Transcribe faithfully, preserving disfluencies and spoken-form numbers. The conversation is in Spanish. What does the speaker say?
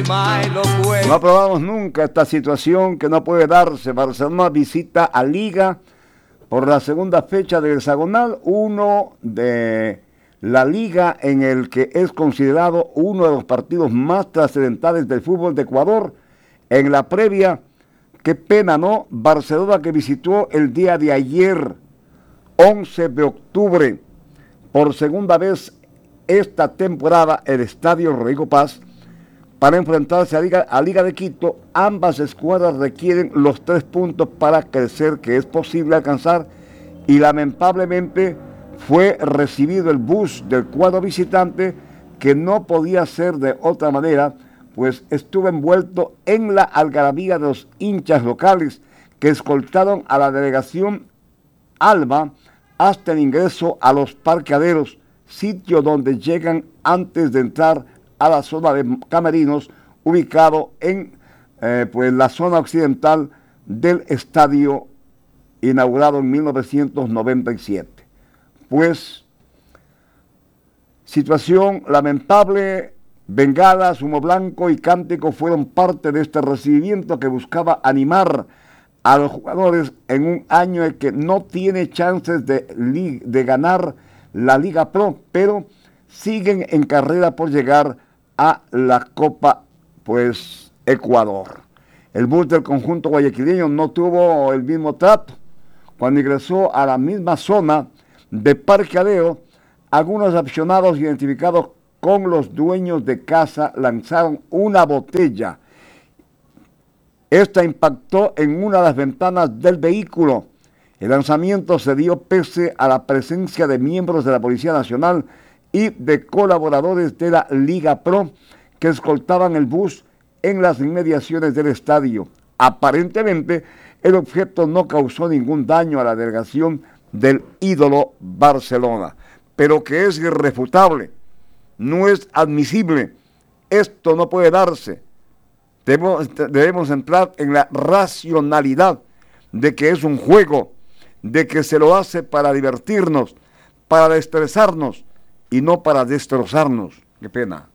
No aprobamos nunca esta situación que no puede darse. Barcelona visita a Liga por la segunda fecha del hexagonal, uno de la Liga en el que es considerado uno de los partidos más trascendentales del fútbol de Ecuador. En la previa, qué pena, ¿no? Barcelona que visitó el día de ayer, once de octubre, por segunda vez esta temporada, el Estadio Rodrigo Paz, para enfrentarse a Liga, a Liga de Quito. Ambas escuadras requieren los tres puntos para crecer, que es posible alcanzar, y lamentablemente fue recibido el bus del cuadro visitante, que no podía ser de otra manera, pues estuvo envuelto en la algarabía de los hinchas locales que escoltaron a la delegación Alba hasta el ingreso a los parqueaderos, sitio donde llegan antes de entrar a la zona de camerinos, ubicado en eh, pues, la zona occidental del estadio, inaugurado en mil novecientos noventa y siete. Pues, situación lamentable. Bengalas, humo blanco y cántico fueron parte de este recibimiento que buscaba animar a los jugadores en un año en que no tiene chances de, de ganar la Liga Pro, pero siguen en carrera por llegar a la Copa, pues, Ecuador. El bus del conjunto guayaquileño no tuvo el mismo trato. Cuando ingresó a la misma zona de parqueadero, algunos aficionados identificados con los dueños de casa lanzaron una botella. Esta impactó en una de las ventanas del vehículo. El lanzamiento se dio pese a la presencia de miembros de la Policía Nacional y de colaboradores de la Liga Pro que escoltaban el bus en las inmediaciones del estadio. Aparentemente, el objeto no causó ningún daño a la delegación del ídolo Barcelona, pero que es irrefutable, no es admisible, esto no puede darse. Debemos, debemos entrar en la racionalidad de que es un juego, de que se lo hace para divertirnos, para estresarnos y no para destrozarnos. Qué pena.